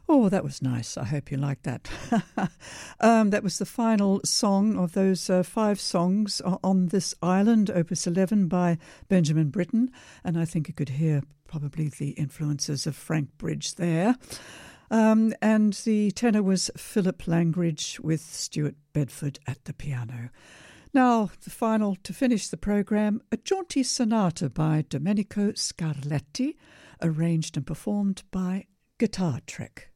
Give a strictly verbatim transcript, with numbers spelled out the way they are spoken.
Oh, that was nice. I hope you liked that. um, that was the final song of those uh, five songs on this island, Opus eleven by Benjamin Britten. And I think you could hear probably the influences of Frank Bridge there. Um, and the tenor was Philip Langridge with Stuart Bedford at the piano. Now, the final to finish the programme, a jaunty sonata by Domenico Scarlatti, arranged and performed by Guitar Trek.